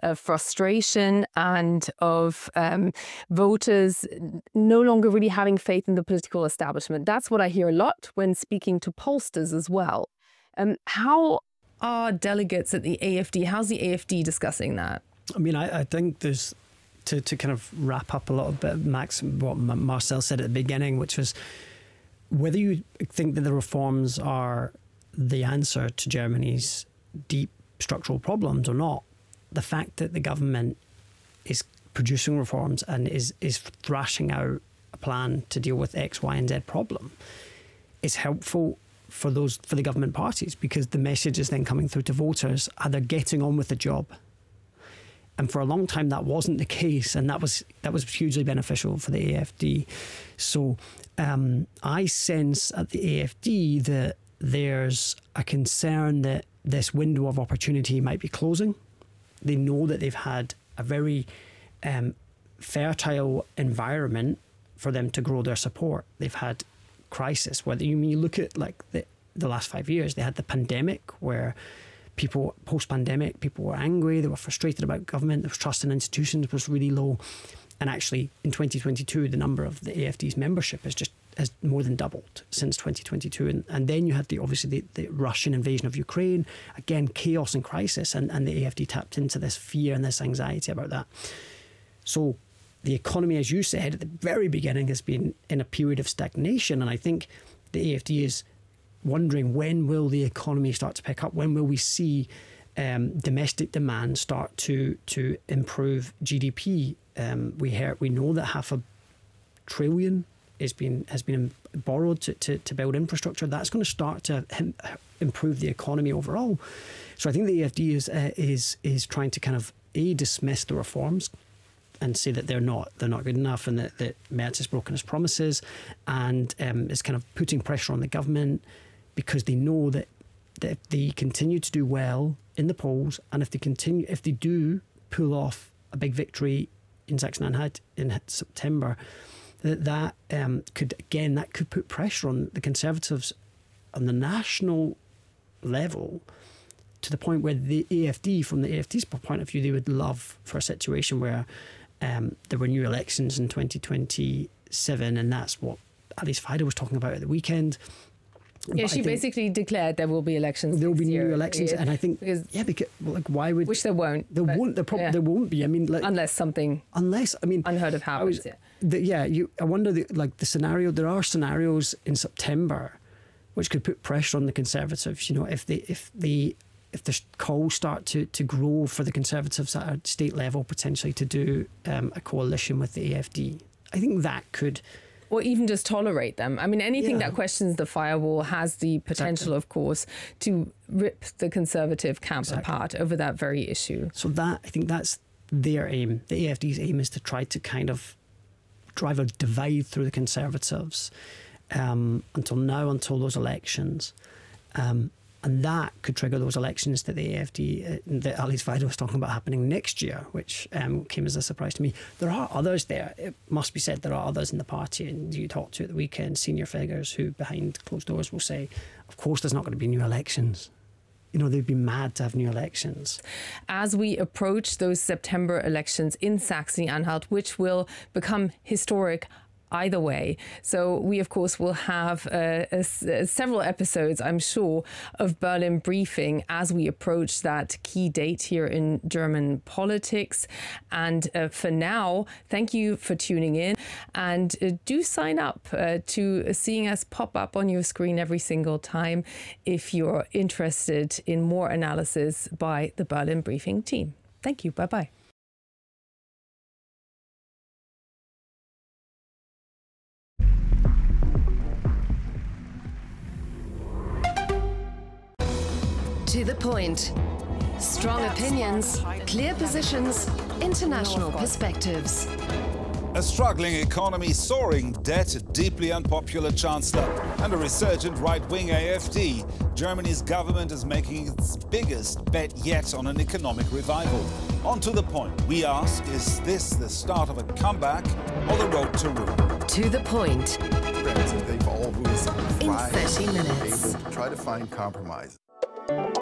frustration and of voters no longer really having faith in the political establishment. That's what I hear a lot when speaking to pollsters as well. How are delegates at the AFD, how's the AFD discussing that? I mean, I think there's, to kind of wrap up a little bit, Max, what Marcel said at the beginning, which was whether you think that the reforms are the answer to Germany's deep structural problems or not, the fact that the government is producing reforms and is thrashing out a plan to deal with X, Y and Z problem is helpful for the government parties, because the message is then coming through to voters and they're getting on with the job. And for a long time that wasn't the case, and that was hugely beneficial for the AFD. So I sense at the AFD that there's a concern that this window of opportunity might be closing. They know that they've had a very fertile environment for them to grow their support. They've had crisis, whether you look at like the last 5 years, they had the pandemic where people, post-pandemic, people were angry, they were frustrated about government, there was trust in institutions was really low. And actually in 2022, the number of the AFD's membership has more than doubled since 2022. And then you had the Russian invasion of Ukraine, again, chaos and crisis, and the AFD tapped into this fear and this anxiety about that. So the economy, as you said at the very beginning, has been in a period of stagnation. And I think the AFD is wondering, when will the economy start to pick up? When will we see domestic demand start to improve GDP? We know that $500 billion has been borrowed to build infrastructure. That's going to start to improve the economy overall. So I think the AFD is trying to kind of dismiss the reforms and say that they're not good enough, and that Merz has broken his promises, and is kind of putting pressure on the government, because they know that if they continue to do well in the polls, and if they do pull off a big victory in Sachsen-Anhalt in September, that could put pressure on the Conservatives on the national level, to the point where the AFD, from the AFD's point of view, they would love for a situation where there were new elections in 2027, and that's what Alice Weidel was talking about at the weekend. Yeah, she basically declared there will be elections. There will be new elections, and I think because why would, which there won't. There won't. There won't be. I mean, unless unheard of happens. I wonder the scenario. There are scenarios in September which could put pressure on the Conservatives. You know, if the calls start to grow for the Conservatives at a state level, potentially to do a coalition with the AFD, I think that could. Or even just tolerate them. I mean, anything that questions the firewall has the potential, of course, to rip the Conservative camp apart over that very issue. So I think that's their aim. The AFD's aim is to try to kind of drive a divide through the Conservatives until those elections. And that could trigger those elections that the AFD, that Alice Weidel was talking about happening next year, which came as a surprise to me. There are others there. It must be said there are others in the party, and you talk to at the weekend senior figures who behind closed doors will say, of course there's not going to be new elections. You know, they'd be mad to have new elections. As we approach those September elections in Saxony-Anhalt, which will become historic either way. So we, of course, will have several episodes, I'm sure, of Berlin Briefing as we approach that key date here in German politics. And for now, thank you for tuning in, and do sign up to seeing us pop up on your screen every single time if you're interested in more analysis by the Berlin Briefing team. Thank you. Bye-bye. To the point. Strong opinions, clear positions, international perspectives. A struggling economy, soaring debt, a deeply unpopular chancellor, and a resurgent right-wing AFD. Germany's government is making its biggest bet yet on an economic revival. On To the Point, we ask, is this the start of a comeback or the road to ruin? To the Point. They've always in 30 minutes. Able to try to find compromise.